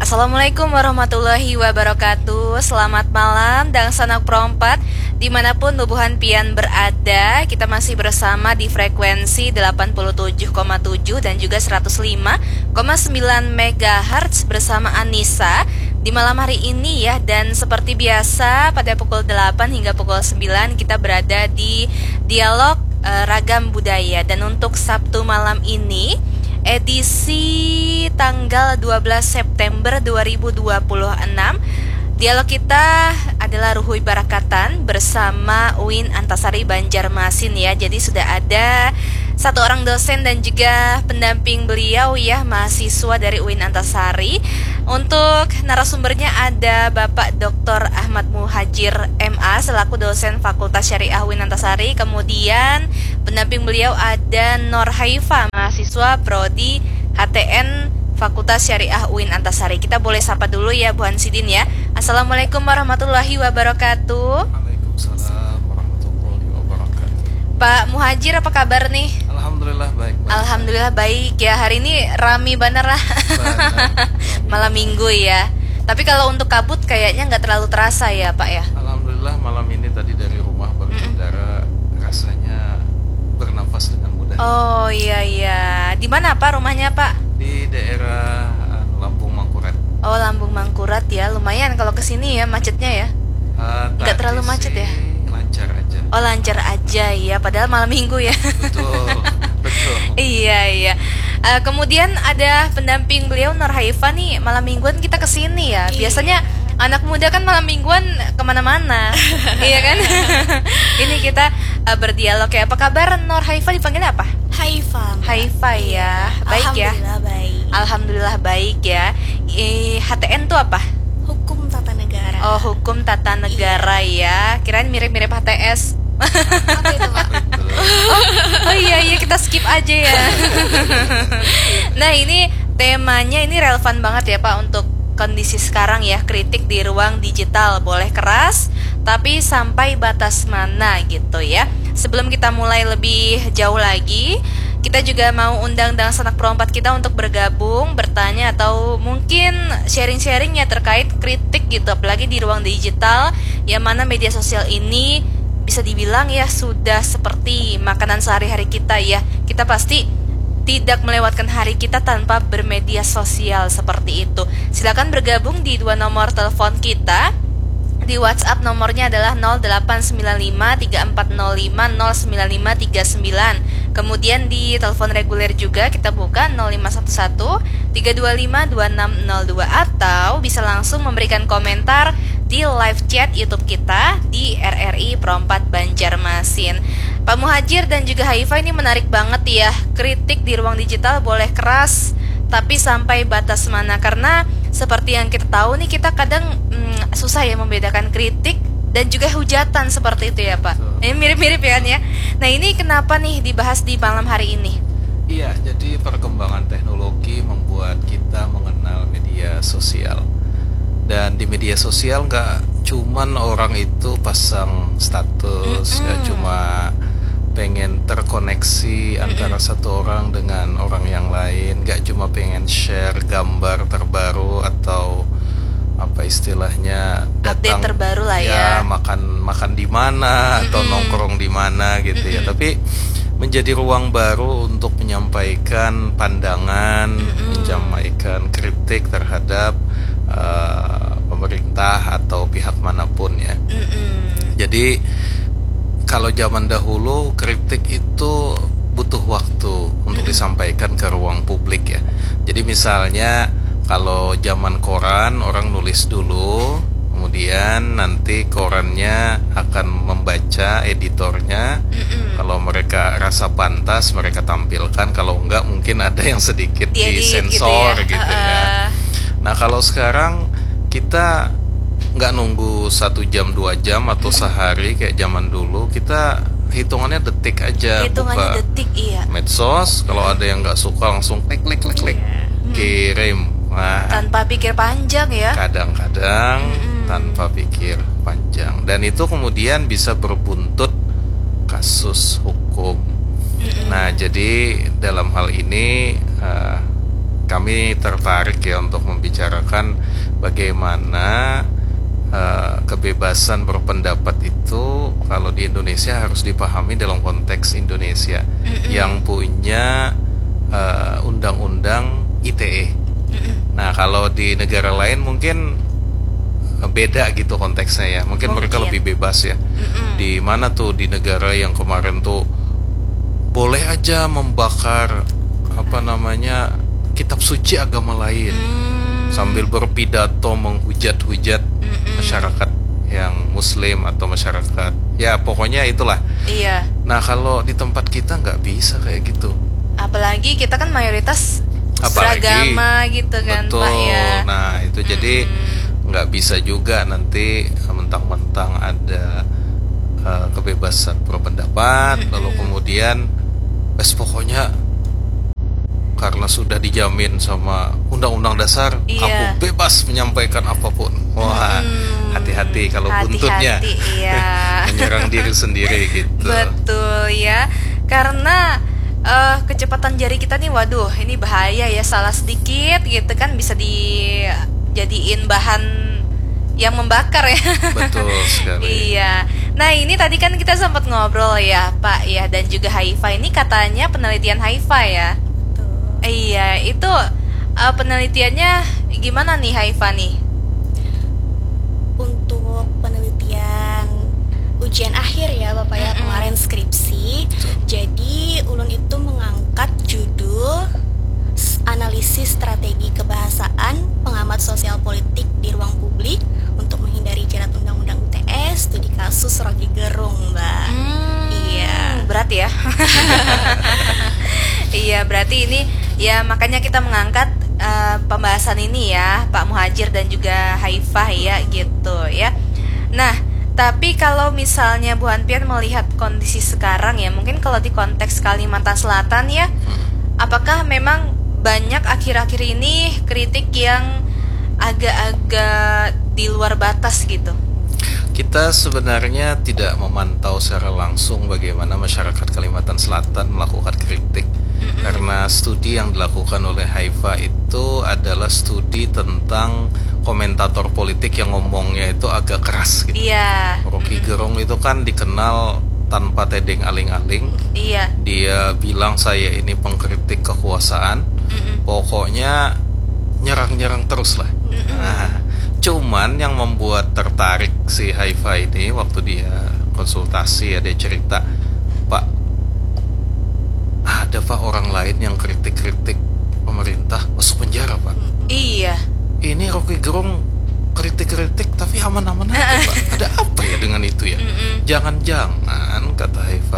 Assalamualaikum warahmatullahi wabarakatuh. Selamat malam dan sanak prompat dimanapun nubuhan pian berada. Kita masih bersama di frekuensi 87,7 dan juga 105,9 MHz bersama Anissa di malam hari ini ya. Dan seperti biasa pada pukul 8 hingga pukul 9 kita berada di dialog ragam budaya. Dan untuk Sabtu malam ini edisi tanggal 12 September 2026, dialog kita adalah Ruhuy Barakatan bersama UIN Antasari Banjarmasin ya. Jadi sudah ada satu orang dosen dan juga pendamping beliau ya, mahasiswa dari UIN Antasari. Untuk narasumbernya ada Bapak Dr. Ahmad Muhajir MA selaku dosen Fakultas Syariah UIN Antasari. Kemudian pendamping beliau ada Nur Haifa, mahasiswa prodi HTN Fakultas Syariah UIN Antasari. Kita boleh sapa dulu ya Bu Hansidin ya. Assalamualaikum warahmatullahi wabarakatuh. Waalaikumsalam warahmatullahi wabarakatuh. Pak Muhajir, apa kabar nih? Alhamdulillah baik. Alhamdulillah baik ya. Hari ini rame banget lah. Malam minggu ya. Tapi kalau untuk kabut kayaknya nggak terlalu terasa ya Pak ya. Alhamdulillah malam ini tadi dari rumah berkendara rasanya bernafas dengan mudah. Oh iya. Di mana Pak rumahnya Pak? Di daerah Lampung Mangkurat. Oh Lampung Mangkurat ya. Lumayan kalau kesini ya macetnya ya. Nggak terlalu macet ya? Lancar aja. Oh lancar aja ya. Padahal malam minggu ya. Betul. Iya. Kemudian ada pendamping beliau Nur Haifa nih. Malam mingguan kita kesini ya. Biasanya anak muda kan malam mingguan kemana-mana. Iya kan? Ini kita berdialog ya. Apa kabar Nur Haifa, dipanggil apa? Haifa ya. Baik ya. Alhamdulillah baik. Alhamdulillah baik ya. HTN tuh apa? Hukum tata negara. Oh hukum tata negara ya. Kirain mirip-mirip HTS. Apa itu Pak? Oh iya kita skip aja ya. Nah ini temanya ini relevan banget ya Pak untuk kondisi sekarang ya. Kritik di ruang digital, boleh keras tapi sampai batas mana gitu ya. Sebelum kita mulai lebih jauh lagi, kita juga mau undang sanak perompat kita untuk bergabung, bertanya atau mungkin sharing-sharing ya terkait kritik gitu, apalagi di ruang digital yang mana media sosial ini bisa dibilang ya sudah seperti makanan sehari-hari kita ya. Kita pasti tidak melewatkan hari kita tanpa bermedia sosial seperti itu. Silakan bergabung di dua nomor telepon kita. Di WhatsApp nomornya adalah 0895-3405-09539. Kemudian di telepon reguler juga kita buka 0511-325-2602. Atau bisa langsung memberikan komentar di live chat YouTube kita di RRI Pro4 Banjarmasin. Pak Muhajir dan juga Haifa, ini menarik banget ya. Kritik di ruang digital boleh keras tapi sampai batas mana? Karena seperti yang kita tahu nih, kita kadang susah ya membedakan kritik dan juga hujatan seperti itu ya Pak. Ini mirip-mirip ya kan ya. Nah ini kenapa nih dibahas di malam hari ini? Iya, jadi perkembangan teknologi membuat kita mengenal media sosial. Dan di media sosial nggak cuman orang itu pasang status, nggak cuma pengen terkoneksi antara satu orang dengan orang yang lain, nggak cuma pengen share gambar terbaru atau apa istilahnya update terbaru lah ya, makan di mana atau nongkrong di mana gitu ya, tapi menjadi ruang baru untuk menyampaikan pandangan, menyampaikan kritik terhadap pemerintah atau pihak manapun ya. Jadi kalau zaman dahulu kritik itu butuh waktu untuk disampaikan ke ruang publik ya. Jadi misalnya kalau zaman koran orang nulis dulu, kemudian nanti korannya akan membaca editornya. Kalau mereka rasa pantas mereka tampilkan, kalau enggak mungkin ada yang sedikit disensor gitu ya. Nah kalau sekarang kita nggak nunggu 1 jam 2 jam atau sehari kayak zaman dulu, kita hitungannya detik aja. Hitungannya detik, iya. Medsos, kalau ada yang nggak suka langsung klik kirim. Nah, tanpa pikir panjang ya. Kadang-kadang tanpa pikir panjang, dan itu kemudian bisa berbuntut kasus hukum. Nah jadi dalam hal ini kami tertarik ya untuk membicarakan bagaimana kebebasan berpendapat itu kalau di Indonesia harus dipahami dalam konteks Indonesia yang punya undang-undang ITE. Nah, kalau di negara lain mungkin beda gitu konteksnya ya. Mungkin mereka lebih bebas ya. Di mana tuh di negara yang kemarin tuh boleh aja membakar kitab suci agama lain sambil berpidato menghujat-hujat masyarakat yang muslim atau masyarakat ya pokoknya itulah. Iya. Nah, kalau di tempat kita nggak bisa kayak gitu. Apalagi kita kan mayoritas beragama gitu kan, betul, Pak ya. Nah itu jadi nggak bisa juga nanti mentang-mentang ada kebebasan berpendapat lalu kemudian pokoknya karena sudah dijamin sama undang-undang dasar aku bebas menyampaikan apapun. Wah, hati-hati kalau buntutnya menyerang diri sendiri gitu. Betul ya, karena kecepatan jari kita nih, waduh ini bahaya ya, salah sedikit gitu kan bisa dijadiin bahan yang membakar ya. Betul sekali. Iya. Nah ini tadi kan kita sempat ngobrol ya Pak ya, dan juga Haifa ini katanya penelitian Haifa ya. Iya, itu penelitiannya gimana nih Haifa nih? Untuk penelitian ujian akhir ya Bapak ya, kemarin skripsi. Jadi Ulun itu mengangkat judul analisis strategi kebahasaan pengamat sosial politik di ruang publik untuk menghindari jerat undang-undang UTS studi kasus Rocky Gerung, Mbak. Iya, berat ya. Iya, berarti ini ya makanya kita mengangkat pembahasan ini ya Pak Muhajir dan juga Haifah ya gitu ya. Nah, tapi kalau misalnya Bu Hanpian melihat kondisi sekarang ya, mungkin kalau di konteks Kalimantan Selatan ya, apakah memang banyak akhir-akhir ini kritik yang agak-agak di luar batas gitu? Kita sebenarnya tidak memantau secara langsung bagaimana masyarakat Kalimantan Selatan melakukan kritik. Karena studi yang dilakukan oleh Haifa itu adalah studi tentang komentator politik yang ngomongnya itu agak keras gitu. Iya. Rocky Gerung itu kan dikenal tanpa tedeng aling-aling. Iya. Dia bilang saya ini pengkritik kekuasaan. Pokoknya nyerang-nyerang terus lah. Nah, cuman yang membuat tertarik si Haifa ini waktu dia konsultasi ya, dia cerita, Pak, ada Pak orang lain yang kritik-kritik pemerintah masuk penjara Pak. Iya. Ini Rocky Gerung kritik-kritik tapi aman-aman aja Pak. Ada apa ya dengan itu ya? Jangan-jangan kata Haifa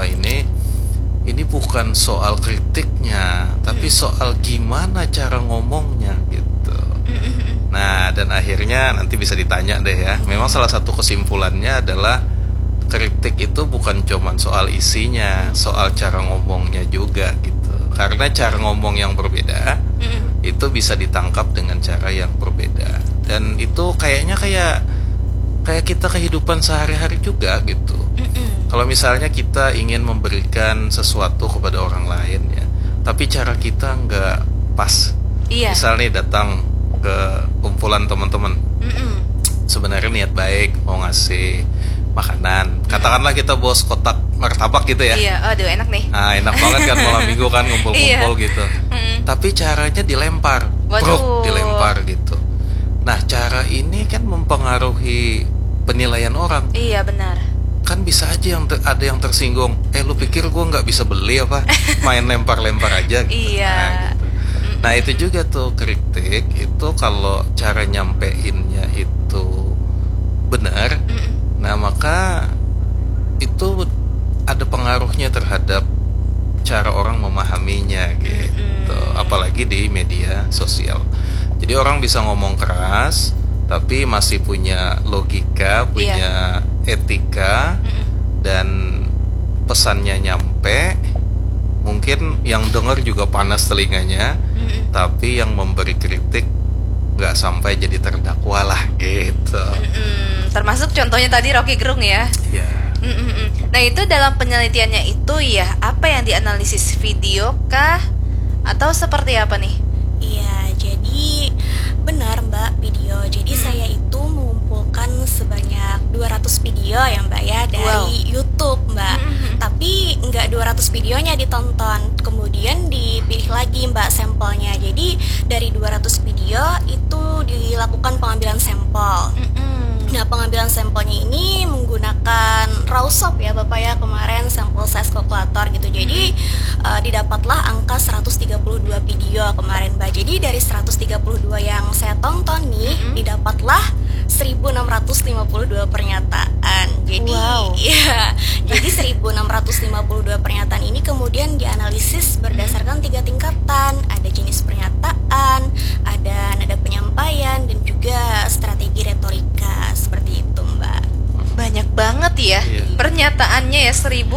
ini bukan soal kritiknya, tapi soal gimana cara ngomongnya gitu. Nah, dan akhirnya nanti bisa ditanya deh ya. Memang salah satu kesimpulannya adalah kritik itu bukan cuma soal isinya, soal cara ngomongnya juga gitu. Karena cara ngomong yang berbeda itu bisa ditangkap dengan cara yang berbeda. Dan itu kayaknya kayak kita kehidupan sehari-hari juga gitu. Kalau misalnya kita ingin memberikan sesuatu kepada orang lain ya, tapi cara kita nggak pas. Iya. Misalnya datang ke kumpulan teman-teman, sebenarnya niat baik mau ngasih makanan, katakanlah kita bos kotak martabak gitu ya. Iya, aduh enak nih. Nah, enak banget kan malam minggu kan ngumpul-ngumpul gitu. Tapi caranya dilempar, bro, dilempar gitu. Nah, cara ini kan mempengaruhi penilaian orang. Iya benar. Kan bisa aja ada yang tersinggung. Lu pikir gue nggak bisa beli apa? Main lempar-lempar aja gitu. Iya. Nah, gitu. Nah itu juga tuh kritik itu kalau cara nyampeinnya itu benar, nah maka itu ada pengaruhnya terhadap cara orang memahaminya gitu. Apalagi di media sosial. Jadi orang bisa ngomong keras, tapi masih punya logika, punya etika, dan pesannya nyampe. Mungkin yang dengar juga panas telinganya, tapi yang memberi kritik nggak sampai jadi terdakwa lah gitu. Termasuk contohnya tadi Rocky Gerung ya. Iya. Nah itu dalam penelitiannya itu ya, apa yang dianalisis, video kah atau seperti apa nih? Iya, 200 videonya ditonton. Kemudian dipilih lagi Mbak sampelnya. Jadi dari 200 video itu dilakukan pengambilan sampel. Nah, pengambilan sampelnya ini menggunakan raw swab ya Bapak ya, kemarin sampel size kalkulator gitu. Jadi didapatlah angka 132 video kemarin Mbak. Jadi dari 132 yang saya tonton nih, didapatlah 1652 pernyataan. Jadi ya, jadi 1652 pernyataan ini kemudian dianalisis berdasarkan 3 tingkatan. Ada jenis pernyataan, ada nada penyampaian, dan juga strategi retorika. Seperti itu Mbak. Banyak banget ya pernyataannya ya,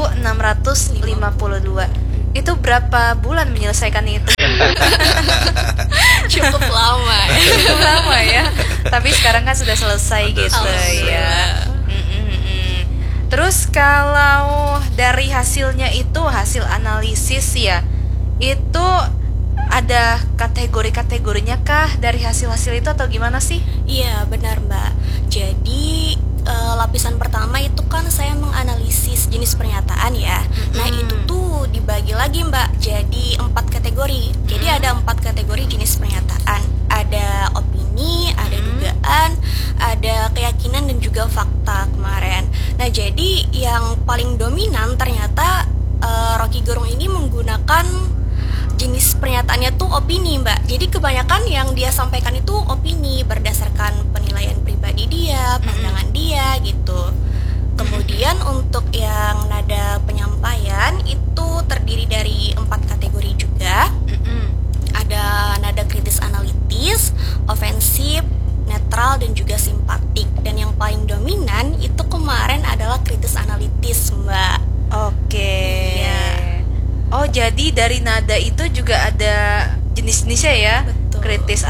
1652. Itu berapa bulan menyelesaikan itu? Cukup lama. Cukup lama ya. Tapi sekarang kan sudah selesai gitu ya. Terus kalau dari hasilnya itu, hasil analisis ya, itu ada kategori-kategorinya kah dari hasil-hasil itu atau gimana sih? Iya benar Mbak. Jadi lapisan pertama itu kan saya menganalisis jenis pernyataan ya. Nah itu tuh dibagi lagi Mbak jadi 4 kategori. Jadi ada 4 kategori jenis pernyataan. Ada opini, ada dugaan, ada keyakinan, dan juga fakta kemarin. Nah jadi yang paling dominan ternyata Rocky Gerung ini menggunakan jenis pernyataannya tuh opini Mbak. Jadi kebanyakan yang dia sampaikan itu opini berdasarkan penilaian pribadi dia, pandangan dia gitu. Kemudian untuk yang nada penyampaian itu terdiri dari 4 kategori juga. Ada nada kritis analitis, ofensif, netral, dan juga simpatik. Dan yang paling dominan itu kemarin adalah kritis analitis Mbak. Oke. Iya. Oh, jadi dari nada itu juga ada jenis-jenisnya ya. Betul.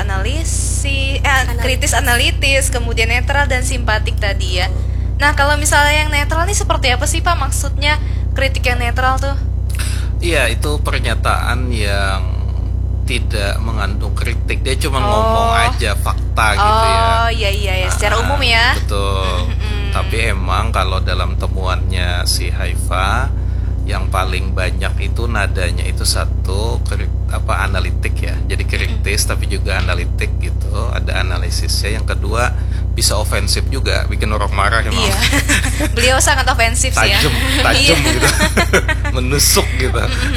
Kritis analitis, kemudian netral dan simpatik tadi ya. Nah, kalau misalnya yang netral nih seperti apa sih Pak maksudnya kritik yang netral tuh? Iya, itu pernyataan yang tidak mengandung kritik, dia cuma ngomong aja fakta gitu ya. Oh iya, secara umum ya. Betul. Tapi emang kalau dalam temuannya si Haifa, yang paling banyak itu nadanya itu satu analitik ya, jadi kritis tapi juga analitik gitu, ada analisisnya. Yang kedua bisa ofensif juga, bikin orang marah emang. Iya. Beliau sangat ofensif sih ya. Tajam gitu, menusuk gitu.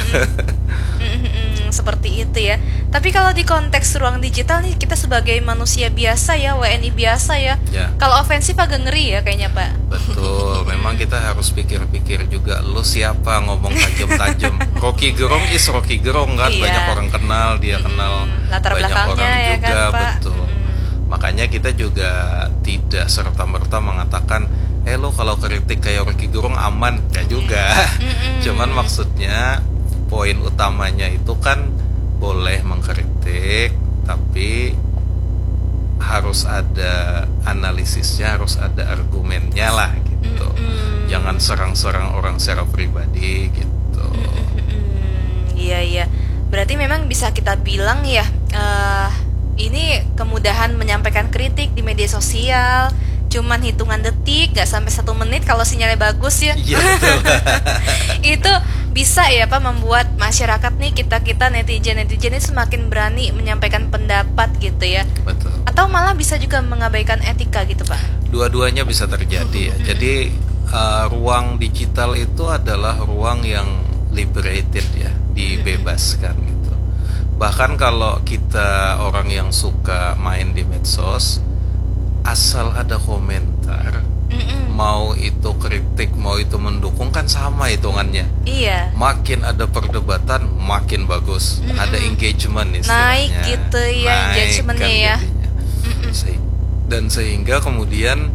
Seperti itu ya. Tapi kalau di konteks ruang digital nih, kita sebagai manusia biasa ya, WNI biasa ya. Kalau ofensif agak ngeri ya kayaknya Pak. Betul, memang kita harus pikir-pikir juga, lu siapa ngomong tajam-tajam. Rocky Gerung is Rocky Gerung kan, banyak orang kenal, dia kenal latar banyak belakangnya orang ya juga, kan, Pak? betul. Makanya kita juga tidak serta-merta mengatakan, lo kalau kritik kayak Rocky Gerung aman, ya juga. Cuman maksudnya poin utamanya itu kan boleh mengkritik, tapi harus ada analisisnya, harus ada argumennya lah gitu. Jangan serang-serang orang secara pribadi gitu. Iya. Berarti memang bisa kita bilang ya, ini kemudahan menyampaikan kritik di media sosial. Cuman hitungan detik, gak sampai 1 menit kalau sinyalnya bagus ya. Iya betul. Itu bisa ya Pak membuat masyarakat nih, kita netizen ini semakin berani menyampaikan pendapat gitu ya. Betul. Atau malah bisa juga mengabaikan etika gitu Pak. Dua-duanya bisa terjadi ya. Jadi ruang digital itu adalah ruang yang liberated ya, dibebaskan gitu. Bahkan kalau kita orang yang suka main di medsos, asal ada komentar, mau itu kritik, mau itu mendukung, kan sama hitungannya. Iya. Makin ada perdebatan, makin bagus. Ada engagement istilahnya. Naik gitu ya, engagementnya kan ya. Dan sehingga kemudian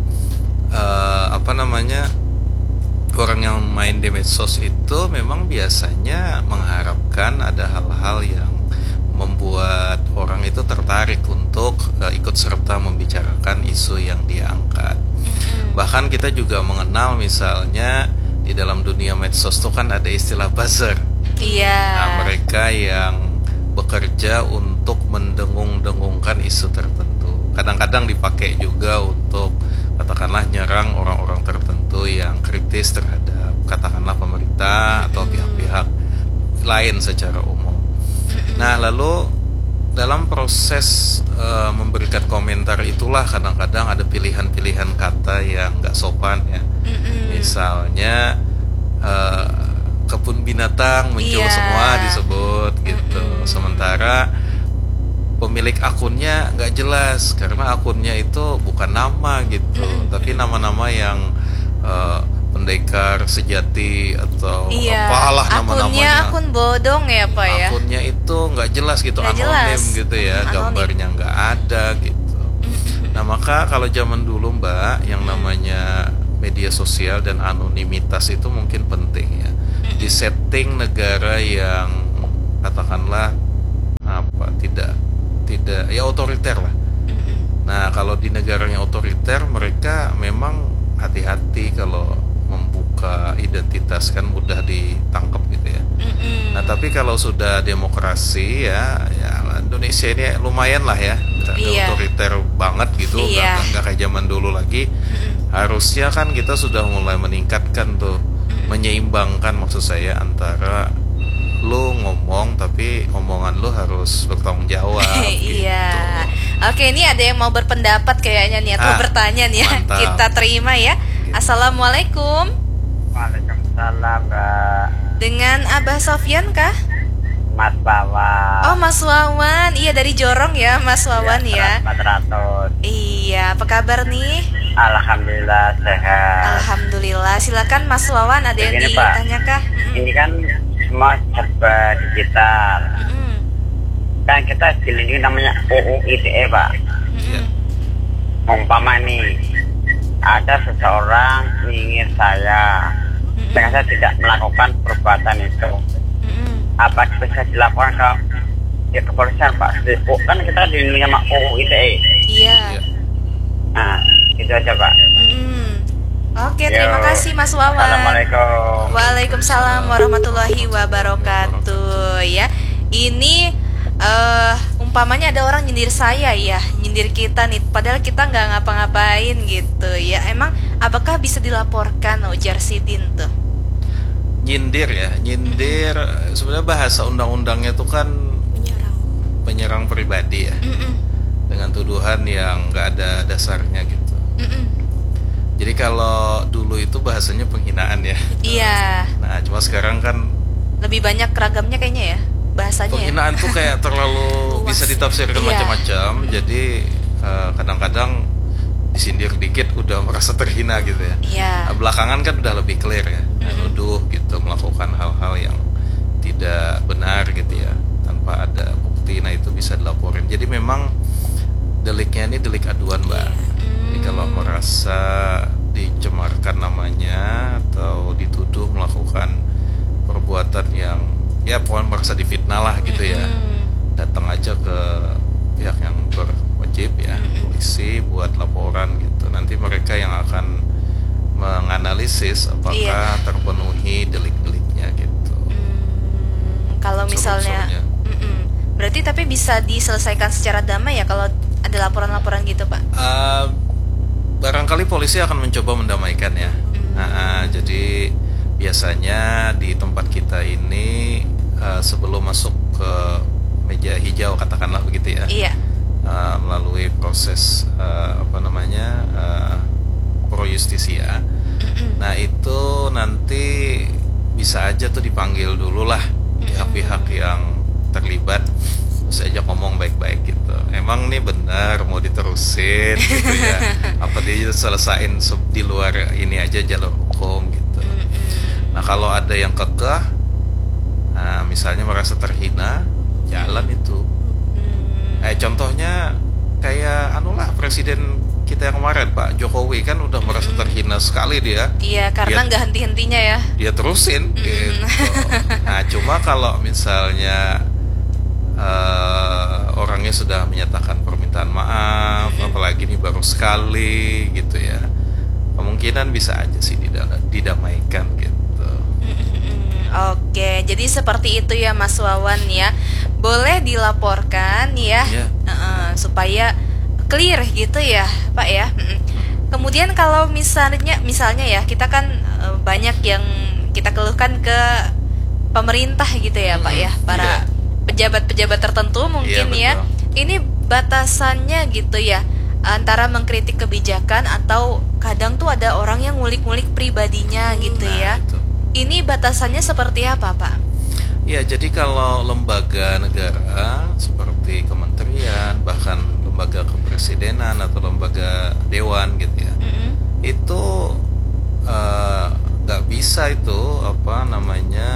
orang yang main di medsos itu memang biasanya mengharapkan ada hal-hal yang membuat orang itu tertarik untuk ikut serta membicarakan isu yang dia angkat. Bahkan kita juga mengenal misalnya di dalam dunia medsos itu kan ada istilah buzzer. Iya. Nah, mereka yang bekerja untuk mendengung-dengungkan isu tertentu. Kadang-kadang dipakai juga untuk katakanlah nyerang orang-orang tertentu yang kritis terhadap katakanlah pemerintah atau pihak-pihak lain secara umum. Nah, lalu dalam proses memberikan komentar itulah kadang-kadang ada pilihan-pilihan kata yang nggak sopan ya. Misalnya kebun binatang muncul semua disebut gitu. Sementara pemilik akunnya nggak jelas karena akunnya itu bukan nama gitu, tapi nama-nama yang pendekar sejati atau apalah nama-namanya. Akun bodong ya Pak ya. Akunnya itu nggak jelas gitu, Nggak anonim jelas. gitu ya, gambarnya nggak ada gitu. Nah maka kalau zaman dulu Mbak, yang namanya media sosial dan anonimitas itu mungkin penting ya. Di setting negara yang katakanlah tidak ya otoriter lah. Nah kalau di negara yang otoriter mereka memang hati-hati kalau membuka identitas, kan mudah ditangkap gitu ya. Nah tapi kalau sudah demokrasi ya Indonesia ini lumayan lah ya, nggak otoriter banget gitu, nggak kayak zaman dulu lagi. Harusnya kan kita sudah mulai meningkatkan tuh, menyeimbangkan maksud saya antara lu ngomong tapi omongan lu harus bertanggung jawab gitu. Iya. Oke, ini ada yang mau berpendapat kayaknya nih atau bertanya nih ya. Mantap. Kita terima ya. Assalamualaikum. Waalaikumsalam, Mbak. Dengan Abah Sofyan kah? Mas Wawan. Oh, Mas Wawan. Iya, dari Jorong ya, Mas Wawan ya. 400. Iya, apa kabar nih? Alhamdulillah sehat. Alhamdulillah. Silakan Mas Wawan, ada yang Begini, Pak. ditanya kah? Ini kan semua serba digital. Kan kita dilindungi namanya UU ITE, Pak. Umpama nih ada seseorang nyingir saya dengan saya tidak melakukan perbuatan itu, apa bisa dilaporkan ke kepolisian, Pak? Kan kita dilindungi sama UU ITE. Iya. Nah, itu aja, Pak. Oke, terima kasih Mas Wawan. Assalamualaikum. Waalaikumsalam warahmatullahi wabarakatuh. Ya, ini umpamanya ada orang nyindir saya ya, nyindir kita nih, padahal kita nggak ngapa-ngapain gitu ya. Emang apakah bisa dilaporkan, ujar Sidin tuh? Nyindir ya, nyindir sebenarnya bahasa undang-undangnya itu kan penyerang pribadi ya, dengan tuduhan yang nggak ada dasarnya gitu. Jadi kalau dulu itu bahasanya penghinaan ya. Iya. Nah cuma sekarang kan lebih banyak ragamnya kayaknya ya bahasanya. Penghinaan tuh kayak terlalu bisa ditafsirkan macam-macam. Jadi kadang-kadang disindir dikit udah merasa terhina gitu ya. Iya. Nah, belakangan kan udah lebih clear ya, menuduh gitu, melakukan hal-hal yang tidak benar gitu ya, tanpa ada bukti. Nah itu bisa dilaporin. Jadi memang deliknya ini delik aduan, Mbak. Jadi kalau merasa dicemarkan namanya atau dituduh melakukan perbuatan yang ya pokoknya merasa difitnah lah gitu ya, datang aja ke pihak yang berwajib ya, polisi, buat laporan gitu. Nanti mereka yang akan menganalisis apakah terpenuhi delik-deliknya gitu. Kalau misalnya berarti tapi bisa diselesaikan secara damai ya kalau ada laporan-laporan gitu, Pak? Barangkali polisi akan mencoba mendamaikan ya. Jadi biasanya di tempat kita ini sebelum masuk ke meja hijau katakanlah begitu ya. Iya. Melalui proses pro justisia. Nah itu nanti bisa aja tuh dipanggil dulu lah pihak-pihak yang terlibat, terus aja ngomong baik-baik gitu. Emang nih benar mau diterusin gitu ya? Apa dia selesain di luar ini aja jalur hukum gitu. Nah kalau ada yang kekeh, misalnya merasa terhina, jalan itu. Contohnya kayak presiden kita yang kemarin Pak Jokowi kan udah merasa terhina sekali dia. Iya, karena nggak henti-hentinya ya. Dia terusin gitu. Nah cuma kalau misalnya orangnya sudah menyatakan permintaan maaf, apalagi ini baru sekali gitu ya, kemungkinan bisa aja sih didamaikan gitu. Oke, jadi seperti itu ya Mas Wawan ya. Boleh dilaporkan ya, supaya clear gitu ya Pak ya. Kemudian kalau misalnya ya kita kan banyak yang kita keluhkan ke pemerintah gitu ya Pak ya, para pejabat-pejabat tertentu mungkin Iya, ya. betul. Ini batasannya gitu ya, antara mengkritik kebijakan atau kadang tuh ada orang yang ngulik-ngulik pribadinya gitu Nah, ya. itu. Ini batasannya seperti apa Pak? Ya, jadi kalau lembaga negara seperti kementerian, bahkan lembaga kepresidenan atau lembaga dewan gitu ya, itu nggak bisa itu apa namanya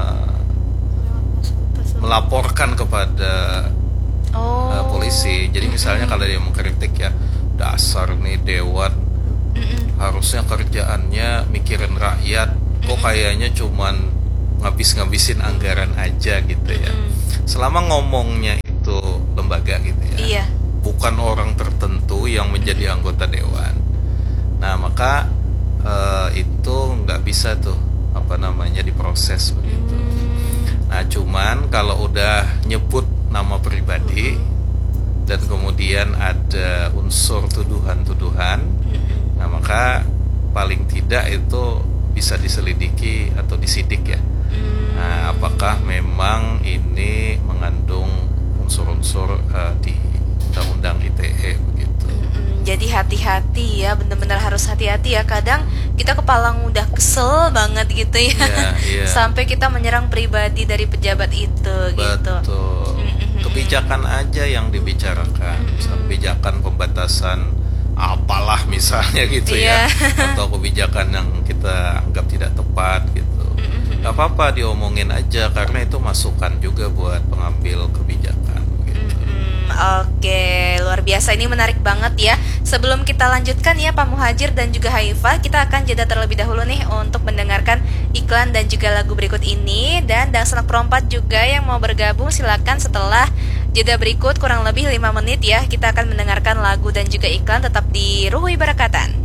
melaporkan kepada polisi. Jadi misalnya kalau dia mengkritik ya, dasar nih dewan harusnya kerjaannya mikirin rakyat, kok kayaknya cuman ngabis-ngabisin anggaran aja gitu ya. Selama ngomongnya itu lembaga gitu ya, Iya. bukan orang tertentu yang menjadi anggota dewan. Nah maka itu nggak bisa tuh apa namanya diproses begitu. Nah cuman kalau udah nyebut nama pribadi dan kemudian ada unsur tuduhan-tuduhan, nah maka paling tidak itu bisa diselidiki atau disidik ya. Nah, apakah memang ini mengandung unsur-unsur di Undang-Undang ITE begitu. Jadi hati-hati ya, benar-benar harus hati-hati ya. Kadang kita kepala udah kesel banget gitu ya, Iya. sampai kita menyerang pribadi dari pejabat itu gitu. Betul. Kebijakan aja yang dibicarakan, kebijakan pembatasan apalah misalnya gitu Iya. ya, atau kebijakan yang kita anggap tidak tepat gitu. Gak apa-apa diomongin aja karena itu masukan juga buat pengambil kebijakan gitu. Oke, luar biasa, ini menarik banget ya. Sebelum kita lanjutkan ya Pak Muhajir dan juga Haifah, kita akan jeda terlebih dahulu nih untuk mendengarkan iklan dan juga lagu berikut ini. Dan Sanak Perompat juga yang mau bergabung silakan setelah jeda berikut kurang lebih 5 menit ya. Kita akan mendengarkan lagu dan juga iklan, tetap di Ruhui Barakatan.